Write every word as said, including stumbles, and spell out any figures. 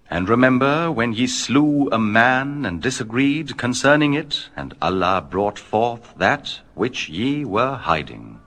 And remember when ye slew a man, and disagreed concerning it, and Allah brought forth that which ye were hiding.